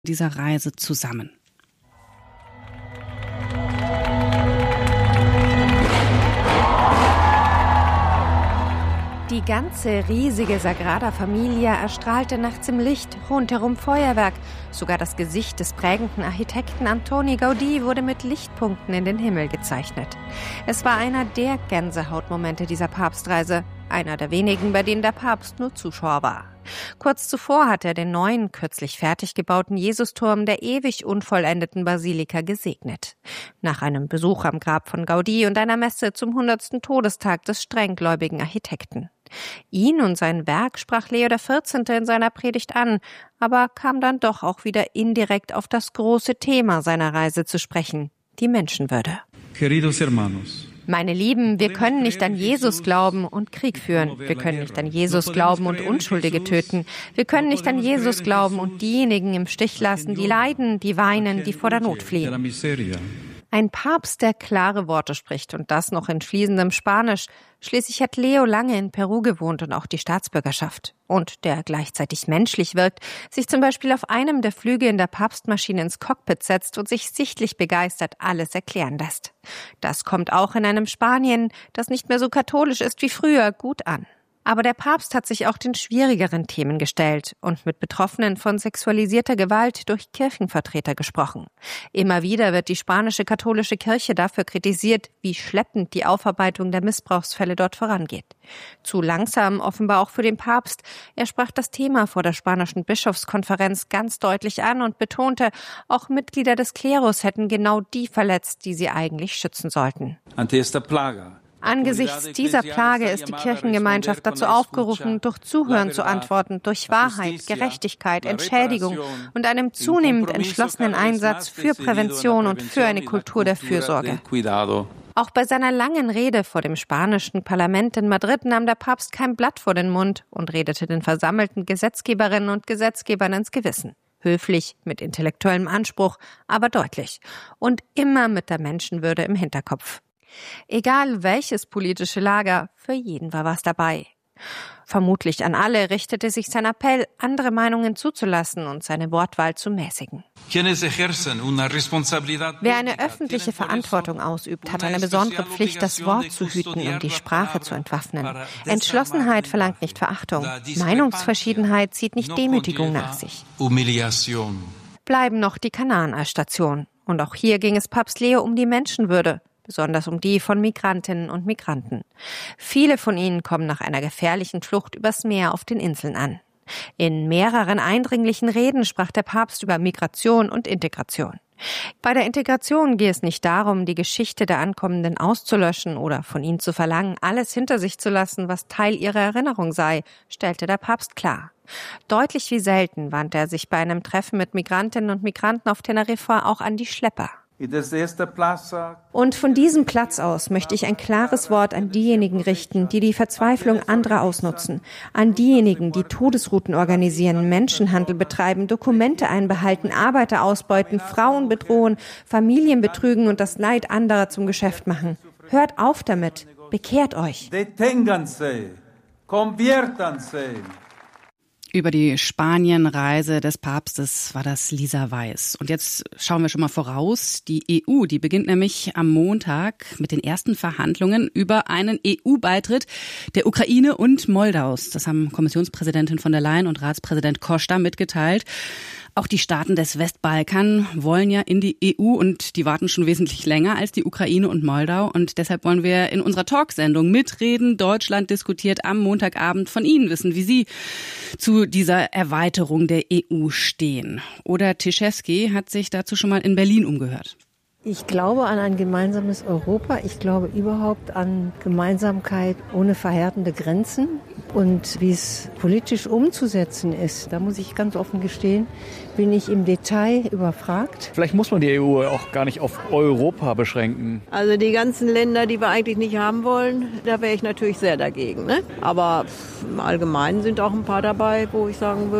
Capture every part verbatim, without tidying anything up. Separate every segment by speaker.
Speaker 1: dieser Reise zusammen.
Speaker 2: Die ganze riesige Sagrada Familia erstrahlte nachts im Licht, rundherum Feuerwerk. Sogar das Gesicht des prägenden Architekten Antoni Gaudí wurde mit Lichtpunkten in den Himmel gezeichnet. Es war einer der Gänsehautmomente dieser Papstreise, einer der wenigen, bei denen der Papst nur Zuschauer war. Kurz zuvor hat er den neuen, kürzlich fertig gebauten Jesusturm der ewig unvollendeten Basilika gesegnet. Nach einem Besuch am Grab von Gaudí und einer Messe zum hundertsten Todestag des strenggläubigen Architekten. Ihn und sein Werk sprach Leo der vierzehnte in seiner Predigt an, aber kam dann doch auch wieder indirekt auf das große Thema seiner Reise zu sprechen, die Menschenwürde.
Speaker 3: Queridos hermanos.
Speaker 2: Meine Lieben, wir können nicht an Jesus glauben und Krieg führen. Wir können nicht an Jesus glauben und Unschuldige töten. Wir können nicht an Jesus glauben und diejenigen im Stich lassen, die leiden, die weinen, die vor der Not fliehen. Ein Papst, der klare Worte spricht und das noch in fließendem Spanisch. Schließlich hat Leo lange in Peru gewohnt und auch die Staatsbürgerschaft. Und der gleichzeitig menschlich wirkt, sich zum Beispiel auf einem der Flüge in der Papstmaschine ins Cockpit setzt und sich sichtlich begeistert alles erklären lässt. Das kommt auch in einem Spanien, das nicht mehr so katholisch ist wie früher, gut an. Aber der Papst hat sich auch den schwierigeren Themen gestellt und mit Betroffenen von sexualisierter Gewalt durch Kirchenvertreter gesprochen. Immer wieder wird die spanische katholische Kirche dafür kritisiert, wie schleppend die Aufarbeitung der Missbrauchsfälle dort vorangeht. Zu langsam offenbar auch für den Papst. Er sprach das Thema vor der spanischen Bischofskonferenz ganz deutlich an und betonte, auch Mitglieder des Klerus hätten genau die verletzt, die sie eigentlich schützen sollten.
Speaker 3: Ante esta plaga.
Speaker 2: Angesichts dieser Plage ist die Kirchengemeinschaft dazu aufgerufen, durch Zuhören zu antworten, durch Wahrheit, Gerechtigkeit, Entschädigung und einem zunehmend entschlossenen Einsatz für Prävention und für eine Kultur der Fürsorge. Auch bei seiner langen Rede vor dem spanischen Parlament in Madrid nahm der Papst kein Blatt vor den Mund und redete den versammelten Gesetzgeberinnen und Gesetzgebern ins Gewissen. Höflich, mit intellektuellem Anspruch, aber deutlich. Und immer mit der Menschenwürde im Hinterkopf. Egal welches politische Lager, für jeden war was dabei. Vermutlich an alle richtete sich sein Appell, andere Meinungen zuzulassen und seine Wortwahl zu mäßigen. Wer eine öffentliche Verantwortung ausübt, hat eine besondere Pflicht, das Wort zu hüten und die Sprache zu entwaffnen. Entschlossenheit verlangt nicht Verachtung. Meinungsverschiedenheit zieht nicht Demütigung nach sich. Bleiben noch die Kanaren als Station. Und auch hier ging es Papst Leo um die Menschenwürde. Besonders um die von Migrantinnen und Migranten. Viele von ihnen kommen nach einer gefährlichen Flucht übers Meer auf den Inseln an. In mehreren eindringlichen Reden sprach der Papst über Migration und Integration. Bei der Integration gehe es nicht darum, die Geschichte der Ankommenden auszulöschen oder von ihnen zu verlangen, alles hinter sich zu lassen, was Teil ihrer Erinnerung sei, stellte der Papst klar. Deutlich wie selten wandte er sich bei einem Treffen mit Migrantinnen und Migranten auf Teneriffa auch an die Schlepper. Und von diesem Platz aus möchte ich ein klares Wort an diejenigen richten, die die Verzweiflung anderer ausnutzen, an diejenigen, die Todesrouten organisieren, Menschenhandel betreiben, Dokumente einbehalten, Arbeiter ausbeuten, Frauen bedrohen, Familien betrügen und das Leid anderer zum Geschäft machen. Hört auf damit, bekehrt euch.
Speaker 3: Deténganse, conviértanse.
Speaker 1: Über die Spanienreise des Papstes war das Lisa Weiß. Und jetzt schauen wir schon mal voraus. Die E U, die beginnt nämlich am Montag mit den ersten Verhandlungen über einen E U-Beitritt der Ukraine und Moldaus. Das haben Kommissionspräsidentin von der Leyen und Ratspräsident Costa mitgeteilt. Auch die Staaten des Westbalkan wollen ja in die E U und die warten schon wesentlich länger als die Ukraine und Moldau. Und deshalb wollen wir in unserer Talksendung mitreden. Deutschland diskutiert am Montagabend, von Ihnen wissen, wie Sie zu dieser Erweiterung der E U stehen. Oder Tischewski hat sich dazu schon mal in Berlin umgehört.
Speaker 4: Ich glaube an ein gemeinsames Europa. Ich glaube überhaupt an Gemeinsamkeit ohne verhärtende Grenzen. Und wie es politisch umzusetzen ist, da muss ich ganz offen gestehen, bin ich im Detail überfragt.
Speaker 5: Vielleicht muss man die E U auch gar nicht auf Europa beschränken.
Speaker 6: Also die ganzen Länder, die wir eigentlich nicht haben wollen, da wäre ich natürlich sehr dagegen. Ne? Aber im Allgemeinen sind auch ein paar dabei, wo ich sagen würde,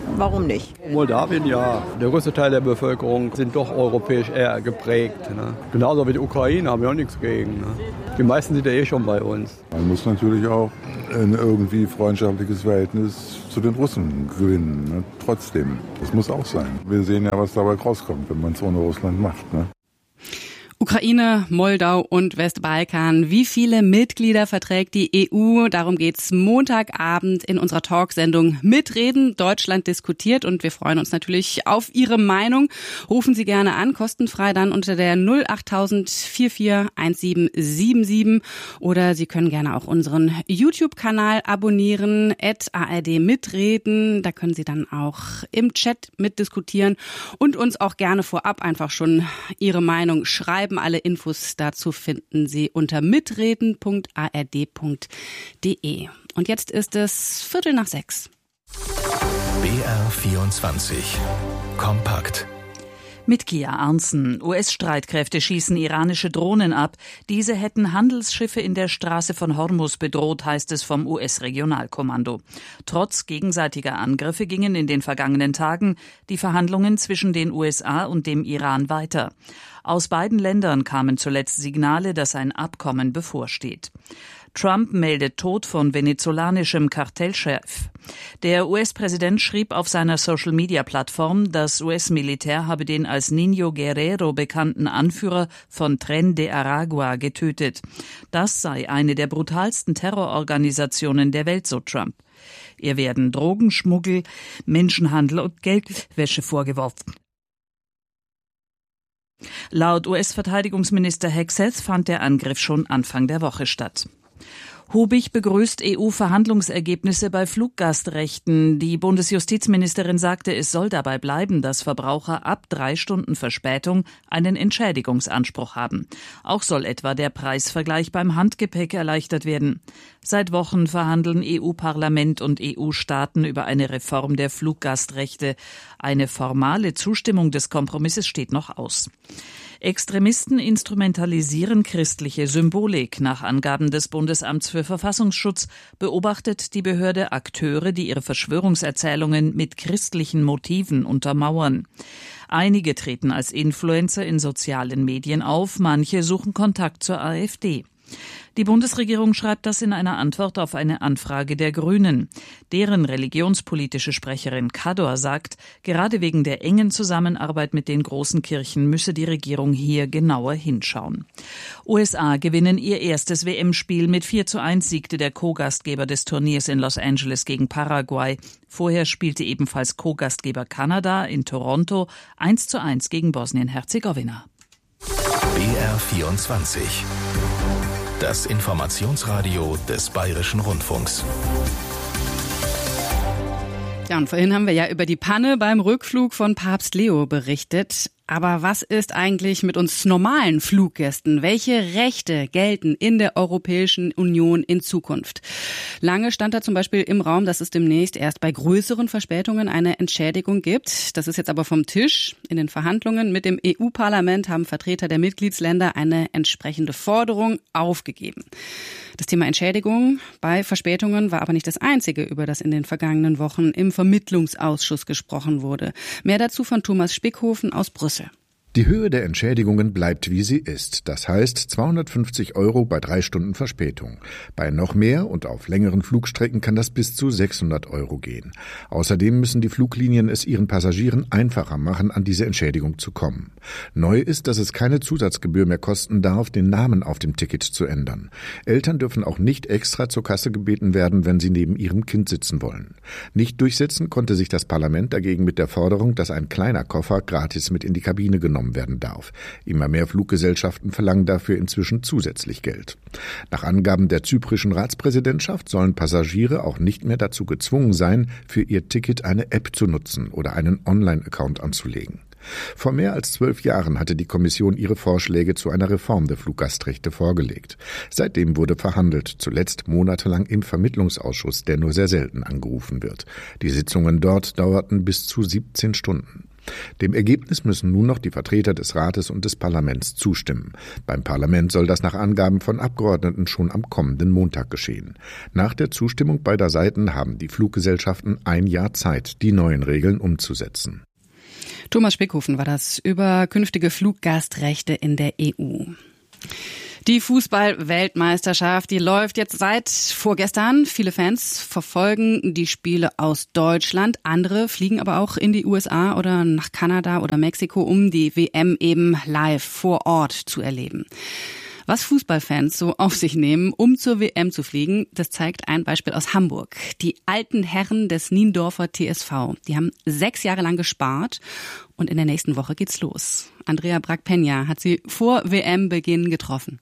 Speaker 6: warum nicht?
Speaker 7: Moldawien, ja. Der größte Teil der Bevölkerung sind doch europäisch eher geprägt. Ne? Genauso wie die Ukraine haben wir auch nichts gegen. Ne? Die meisten sind ja eh schon bei uns.
Speaker 8: Man muss natürlich auch ein irgendwie freundschaftliches Verhältnis zu den Russen gewinnen. Ne? Trotzdem, das muss auch sein. Wir sehen ja, was dabei rauskommt, wenn man es ohne Russland macht. Ne?
Speaker 1: Ukraine, Moldau und Westbalkan. Wie viele Mitglieder verträgt die E U? Darum geht's Montagabend in unserer Talksendung Mitreden. Deutschland diskutiert und wir freuen uns natürlich auf Ihre Meinung. Rufen Sie gerne an, kostenfrei dann unter der null acht null null vier vier eins sieben sieben sieben oder Sie können gerne auch unseren YouTube-Kanal abonnieren, at A R D Mitreden. Da können Sie dann auch im Chat mitdiskutieren und uns auch gerne vorab einfach schon Ihre Meinung schreiben. Alle Infos dazu finden Sie unter mitreden punkt a r d punkt d e. Und jetzt ist es Viertel nach sechs.
Speaker 9: B R vierundzwanzig. Kompakt.
Speaker 10: Mit Kia Arnzen. U S-Streitkräfte schießen iranische Drohnen ab. Diese hätten Handelsschiffe in der Straße von Hormuz bedroht, heißt es vom U S-Regionalkommando. Trotz gegenseitiger Angriffe gingen in den vergangenen Tagen die Verhandlungen zwischen den U S A und dem Iran weiter. Aus beiden Ländern kamen zuletzt Signale, dass ein Abkommen bevorsteht. Trump meldet Tod von venezolanischem Kartellchef. Der U S-Präsident schrieb auf seiner Social-Media-Plattform, das U S-Militär habe den als Niño Guerrero bekannten Anführer von Tren de Aragua getötet. Das sei eine der brutalsten Terrororganisationen der Welt, so Trump. Ihr werden Drogenschmuggel, Menschenhandel und Geldwäsche vorgeworfen. Laut U S-Verteidigungsminister Hegseth fand der Angriff schon Anfang der Woche statt. Hubig begrüßt E U-Verhandlungsergebnisse bei Fluggastrechten. Die Bundesjustizministerin sagte, es soll dabei bleiben, dass Verbraucher ab drei Stunden Verspätung einen Entschädigungsanspruch haben. Auch soll etwa der Preisvergleich beim Handgepäck erleichtert werden. Seit Wochen verhandeln E U-Parlament und E U-Staaten über eine Reform der Fluggastrechte. Eine formale Zustimmung des Kompromisses steht noch aus. Extremisten instrumentalisieren christliche Symbolik. Nach Angaben des Bundesamts für Verfassungsschutz beobachtet die Behörde Akteure, die ihre Verschwörungserzählungen mit christlichen Motiven untermauern. Einige treten als Influencer in sozialen Medien auf, manche suchen Kontakt zur AfD. Die Bundesregierung schreibt das in einer Antwort auf eine Anfrage der Grünen. Deren religionspolitische Sprecherin Kador sagt, gerade wegen der engen Zusammenarbeit mit den großen Kirchen müsse die Regierung hier genauer hinschauen. U S A gewinnen ihr erstes W M-Spiel. Mit vier zu eins siegte der Co-Gastgeber des Turniers in Los Angeles gegen Paraguay. Vorher spielte ebenfalls Co-Gastgeber Kanada in Toronto eins zu eins gegen Bosnien-Herzegowina.
Speaker 9: B R vierundzwanzig. Das Informationsradio des Bayerischen Rundfunks.
Speaker 1: Ja, und vorhin haben wir ja über die Panne beim Rückflug von Papst Leo berichtet. Aber was ist eigentlich mit uns normalen Fluggästen? Welche Rechte gelten in der Europäischen Union in Zukunft? Lange stand da zum Beispiel im Raum, dass es demnächst erst bei größeren Verspätungen eine Entschädigung gibt. Das ist jetzt aber vom Tisch. In den Verhandlungen mit dem E U-Parlament haben Vertreter der Mitgliedsländer eine entsprechende Forderung aufgegeben. Das Thema Entschädigung bei Verspätungen war aber nicht das einzige, über das in den vergangenen Wochen im Vermittlungsausschuss gesprochen wurde. Mehr dazu von Thomas Spickhofen aus Brüssel.
Speaker 11: Die Höhe der Entschädigungen bleibt, wie sie ist. Das heißt zweihundertfünfzig Euro bei drei Stunden Verspätung. Bei noch mehr und auf längeren Flugstrecken kann das bis zu sechshundert Euro gehen. Außerdem müssen die Fluglinien es ihren Passagieren einfacher machen, an diese Entschädigung zu kommen. Neu ist, dass es keine Zusatzgebühr mehr kosten darf, den Namen auf dem Ticket zu ändern. Eltern dürfen auch nicht extra zur Kasse gebeten werden, wenn sie neben ihrem Kind sitzen wollen. Nicht durchsetzen konnte sich das Parlament dagegen mit der Forderung, dass ein kleiner Koffer gratis mit in die Kabine genommen werden darf. Immer mehr Fluggesellschaften verlangen dafür inzwischen zusätzlich Geld. Nach Angaben der zyprischen Ratspräsidentschaft sollen Passagiere auch nicht mehr dazu gezwungen sein, für ihr Ticket eine App zu nutzen oder einen Online-Account anzulegen. Vor mehr als zwölf Jahren hatte die Kommission ihre Vorschläge zu einer Reform der Fluggastrechte vorgelegt. Seitdem wurde verhandelt, zuletzt monatelang im Vermittlungsausschuss, der nur sehr selten angerufen wird. Die Sitzungen dort dauerten bis zu siebzehn Stunden. Dem Ergebnis müssen nun noch die Vertreter des Rates und des Parlaments zustimmen. Beim Parlament soll das nach Angaben von Abgeordneten schon am kommenden Montag geschehen. Nach der Zustimmung beider Seiten haben die Fluggesellschaften ein Jahr Zeit, die neuen Regeln umzusetzen.
Speaker 1: Thomas Spickhofen war das über künftige Fluggastrechte in der E U. Die Fußball-Weltmeisterschaft, die läuft jetzt seit vorgestern. Viele Fans verfolgen die Spiele aus Deutschland. Andere fliegen aber auch in die U S A oder nach Kanada oder Mexiko, um die W M eben live vor Ort zu erleben. Was Fußballfans so auf sich nehmen, um zur W M zu fliegen, das zeigt ein Beispiel aus Hamburg. Die alten Herren des Niendorfer T S V, die haben sechs Jahre lang gespart und in der nächsten Woche geht's los. Andrea Brack-Peña hat sie vor W M-Beginn getroffen.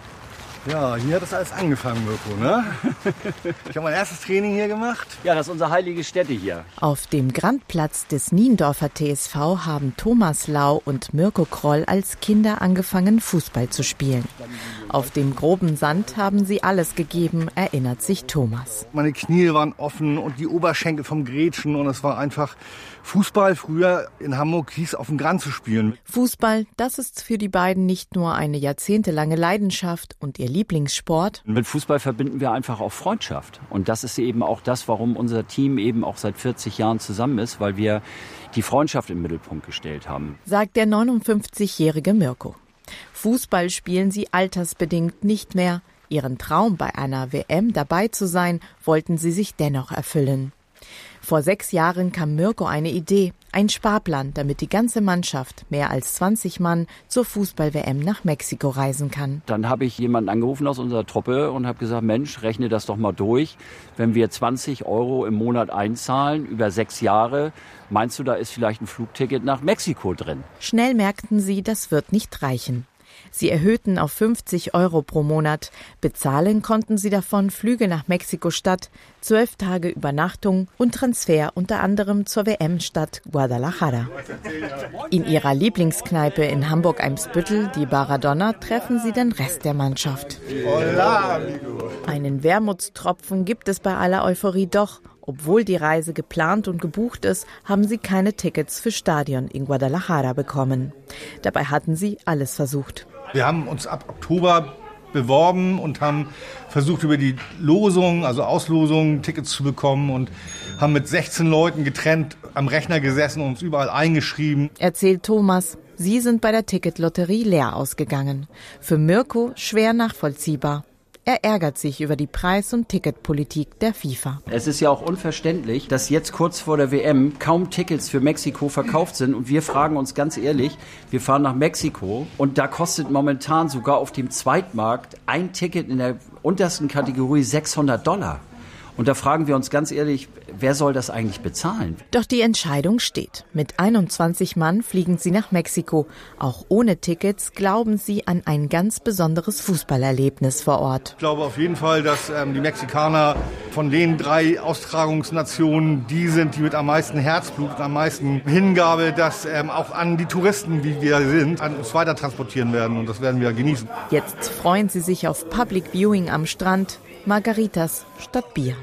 Speaker 12: Ja, hier hat das alles angefangen, Mirko, ne? Ich habe mein erstes Training hier gemacht.
Speaker 13: Ja, das ist unsere heilige Stätte hier.
Speaker 14: Auf dem Grandplatz des Niendorfer T S V haben Thomas Lau und Mirko Kroll als Kinder angefangen, Fußball zu spielen. Auf dem groben Sand haben sie alles gegeben, erinnert sich Thomas.
Speaker 12: Meine Knie waren offen und die Oberschenkel vom Grätschen und es war einfach Fußball. Früher in Hamburg hieß auf dem Grand zu spielen.
Speaker 14: Fußball, das ist für die beiden nicht nur eine jahrzehntelange Leidenschaft und ihr Lieblingssport.
Speaker 13: Mit Fußball verbinden wir einfach auch Freundschaft. Und das ist eben auch das, warum unser Team eben auch seit vierzig Jahren zusammen ist, weil wir die Freundschaft im Mittelpunkt gestellt haben.
Speaker 14: Sagt der neunundfünfzigjährige Mirko. Fußball spielen sie altersbedingt nicht mehr. Ihren Traum, bei einer W M dabei zu sein, wollten sie sich dennoch erfüllen. Vor sechs Jahren kam Mirko eine Idee, ein Sparplan, damit die ganze Mannschaft, mehr als zwanzig Mann, zur Fußball-W M nach Mexiko reisen kann.
Speaker 13: Dann habe ich jemanden angerufen aus unserer Truppe und habe gesagt, Mensch, rechne das doch mal durch. Wenn wir zwanzig Euro im Monat einzahlen, über sechs Jahre, meinst du, da ist vielleicht ein Flugticket nach Mexiko drin?
Speaker 14: Schnell merkten sie, das wird nicht reichen. Sie erhöhten auf fünfzig Euro pro Monat. Bezahlen konnten sie davon Flüge nach Mexiko-Stadt, zwölf Tage Übernachtung und Transfer unter anderem zur W M-Stadt Guadalajara. In ihrer Lieblingskneipe in Hamburg-Eimsbüttel, die Baradonna, treffen sie den Rest der Mannschaft. Einen Wermutstropfen gibt es bei aller Euphorie doch. Obwohl die Reise geplant und gebucht ist, haben sie keine Tickets für Stadion in Guadalajara bekommen. Dabei hatten sie alles versucht.
Speaker 12: Wir haben uns ab Oktober beworben und haben versucht, über die Losung, also Auslosung, Tickets zu bekommen und haben mit sechzehn Leuten getrennt am Rechner gesessen und uns überall eingeschrieben.
Speaker 14: Erzählt Thomas, sie sind bei der Ticketlotterie leer ausgegangen. Für Mirko schwer nachvollziehbar. Er ärgert sich über die Preis- und Ticketpolitik der FIFA.
Speaker 13: Es ist ja auch unverständlich, dass jetzt kurz vor der W M kaum Tickets für Mexiko verkauft sind. Und wir fragen uns ganz ehrlich, wir fahren nach Mexiko und da kostet momentan sogar auf dem Zweitmarkt ein Ticket in der untersten Kategorie sechshundert Dollar. Und da fragen wir uns ganz ehrlich, wer soll das eigentlich bezahlen?
Speaker 14: Doch die Entscheidung steht. Mit einundzwanzig Mann fliegen sie nach Mexiko. Auch ohne Tickets glauben sie an ein ganz besonderes Fußballerlebnis vor Ort.
Speaker 12: Ich glaube auf jeden Fall, dass ähm, die Mexikaner von den drei Austragungsnationen die sind, die mit am meisten Herzblut und am meisten Hingabe das ähm, auch an die Touristen, wie wir sind, an uns weiter transportieren werden. Und das werden wir genießen.
Speaker 14: Jetzt freuen sie sich auf Public Viewing am Strand. Margaritas statt Bier.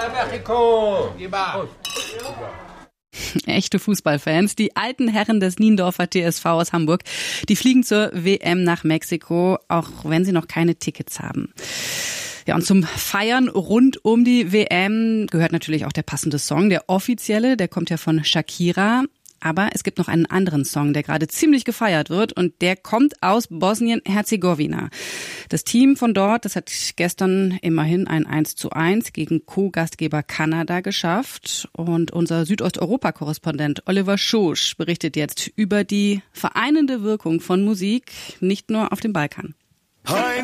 Speaker 1: Echte Fußballfans, die alten Herren des Niendorfer T S V aus Hamburg, die fliegen zur W M nach Mexiko, auch wenn sie noch keine Tickets haben. Ja, und zum Feiern rund um die W M gehört natürlich auch der passende Song, der offizielle, der kommt ja von Shakira. Aber es gibt noch einen anderen Song, der gerade ziemlich gefeiert wird und der kommt aus Bosnien-Herzegowina. Das Team von dort, das hat gestern immerhin ein eins zu eins gegen Co-Gastgeber Kanada geschafft. Und unser Südosteuropa-Korrespondent Oliver Schosch berichtet jetzt über die vereinende Wirkung von Musik, nicht nur auf dem Balkan.
Speaker 15: Ein